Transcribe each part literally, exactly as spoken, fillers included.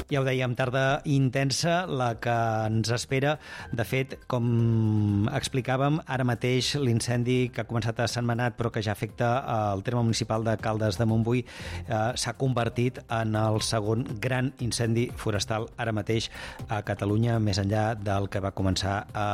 Ja ho dèiem, tarda intensa la que ens espera. De fet, com explicàvem, ara mateix l'incendi que ha començat a Sentmenat però que ja afecta el terme municipal de Caldes de Montbui eh, s'ha convertit en el segon gran incendi forestal ara mateix a Catalunya, més enllà del que va començar a,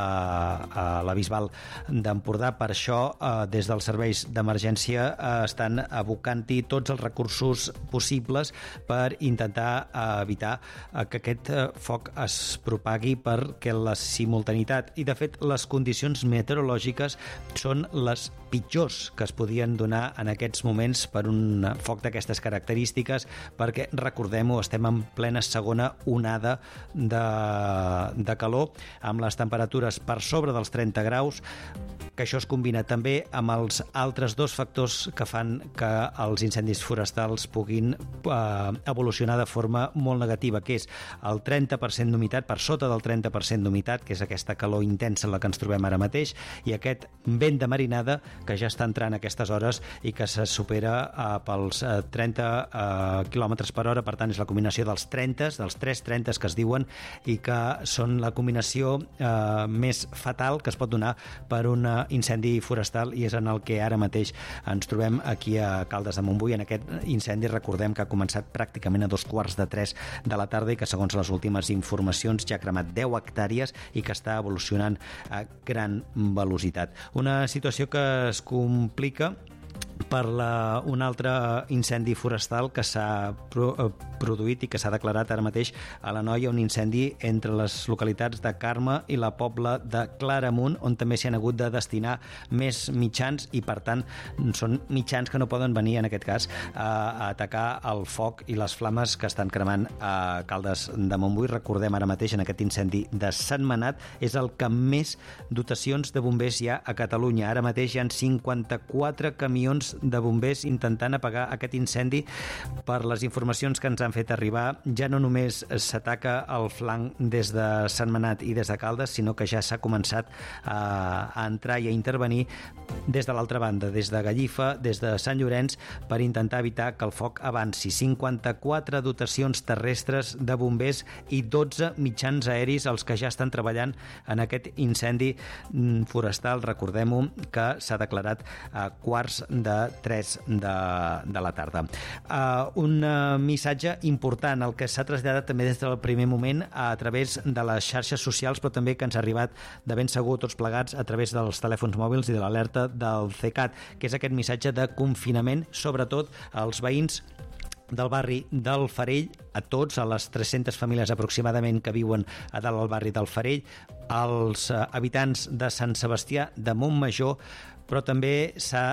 a la Bisbal d'Empordà. Per això, eh, des dels serveis d'emergència eh, estan abocant-hi tots els recursos possibles per intentar eh, evitar que aquest foc es propagui perquè la simultanitat i de fet les condicions meteorològiques són les pitjors que es podien donar en aquests moments per un foc d'aquestes característiques, perquè recordem-ho, estem en plena segona onada de, de calor amb les temperatures per sobre dels trenta graus, que això es combina també amb els altres dos factors que fan que els incendis forestals puguin eh, evolucionar de forma molt negativa, que és el trenta per cent d'humitat, per sota del trenta per cent d'humitat, que és aquesta calor intensa en la que ens trobem ara mateix, i aquest vent de marinada que ja està entrant a aquestes hores i que se supera eh, pels eh, trenta eh, quilòmetres per hora. Per tant, és la combinació dels trenta, dels tres trenta que es diuen, i que són la combinació eh, més fatal que es pot donar per un incendi forestal, i és en el que ara mateix ens trobem aquí a Caldes de Montbui. En aquest incendi recordem que ha començat pràcticament a dos quarts de tres de la tarda i que segons les últimes informacions ja ha cremat deu hectàrees i que està evolucionant a gran velocitat. Una situació que es complica per la, un altre incendi forestal que s'ha pro, eh, produït i que s'ha declarat ara mateix a l'Anoia, un incendi entre les localitats de Carme i la Pobla de Claramunt, on també s'hi han hagut de destinar més mitjans i per tant són mitjans que no poden venir en aquest cas a, a atacar el foc i les flames que estan cremant a Caldes de Montbui. Recordem ara mateix en aquest incendi de Sentmenat és el que més dotacions de bombers hi ha a Catalunya. Ara mateix hi ha cinquanta-quatre camions de bombers intentant apagar aquest incendi. Per les informacions que ens han fet arribar, ja no només s'ataca el flanc des de Sentmenat i des de Caldes, sinó que ja s'ha començat a, a entrar i a intervenir des de l'altra banda, des de Gallifa, des de Sant Llorenç, per intentar evitar que el foc avanci. cinquanta-quatre dotacions terrestres de bombers i dotze mitjans aeris els que ja estan treballant en aquest incendi forestal. Recordem-ho, que s'ha declarat a quarts de tres de, de la tarda. Uh, un uh, missatge important, el que s'ha traslladat també des del primer moment a través de les xarxes socials, però també que ens ha arribat de ben segur tots plegats a través dels telèfons mòbils i de l'alerta del CECAT, que és aquest missatge de confinament, sobretot als veïns del barri del Farell, a tots, a les tres-centes famílies aproximadament que viuen a dalt al barri del Farell, als uh, habitants de Sant Sebastià de Montmajor, però també s'ha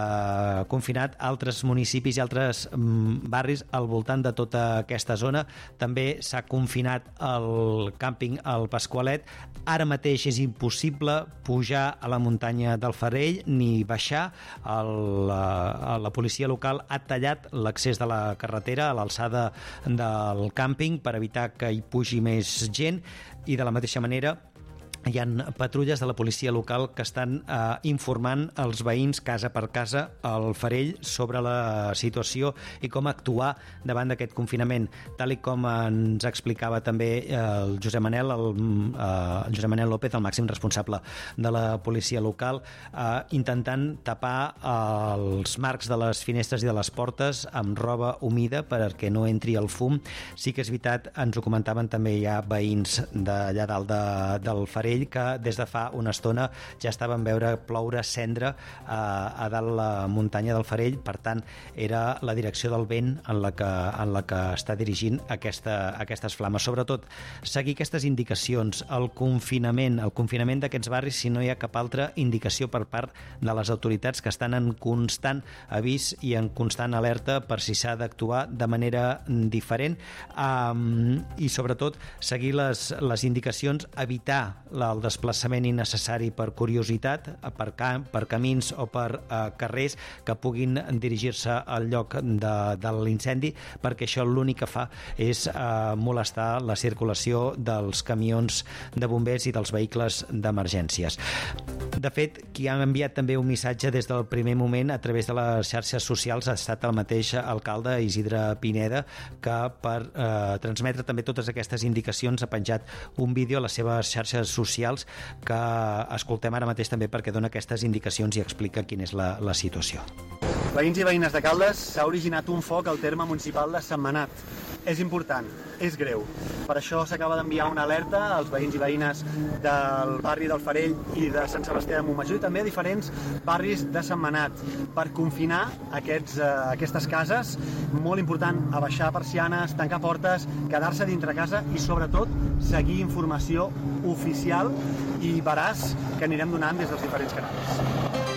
eh, confinat altres municipis i altres mm, barris al voltant de tota aquesta zona. També s'ha confinat el càmping al Pasqualet. Ara mateix és impossible pujar a la muntanya del Farell ni baixar. El, la, la policia local ha tallat l'accés de la carretera a l'alçada del càmping per evitar que hi pugi més gent, i de la mateixa manera hi ha patrulles de la policia local que estan eh, informant els veïns casa per casa al Farell sobre la situació i com actuar davant d'aquest confinament, tal i com ens explicava també eh, el Josep Manel el, eh, el Josep Manel López, el màxim responsable de la policia local, eh, intentant tapar eh, els marcs de les finestres i de les portes amb roba humida perquè no entri el fum. Sí que és veritat, ens ho comentaven també ja veïns d'allà dalt de, del Farell, que des de fa una estona ja estaven veure ploure cendra a, a dalt la muntanya del Farell. Per tant, era la direcció del vent en la que, en la que està dirigint aquesta, aquestes flames. Sobretot, seguir aquestes indicacions, el confinament, el confinament d'aquests barris si no hi ha cap altra indicació per part de les autoritats, que estan en constant avís i en constant alerta per si s'ha d'actuar de manera diferent, um, i sobretot seguir les, les indicacions, evitar el desplaçament innecessari per curiositat, per, camp, per camins o per eh, carrers que puguin dirigir-se al lloc de, de l'incendi, perquè això l'únic que fa és eh, molestar la circulació dels camions de bombers i dels vehicles d'emergències. De fet, qui ha enviat també un missatge des del primer moment a través de les xarxes socials ha estat el mateix alcalde Isidre Pineda, que per eh, transmetre també totes aquestes indicacions ha penjat un vídeo a les seves xarxes socials que escoltem ara mateix també perquè dona aquestes indicacions i explica quina és la, la situació. Veïns i veïnes de Caldes, s'ha originat un foc al terme municipal de Sentmenat. És important, és greu. Per això s'acaba d'enviar una alerta als veïns i veïnes del barri del Farell i de Sant Sebastià de Montmajor i també a diferents barris de Sentmenat per confinar aquests, eh, aquestes cases. Molt important abaixar persianes, tancar portes, quedar-se dintre casa i sobretot seguir informació oficial i veraç que anirem donant des dels diferents canals.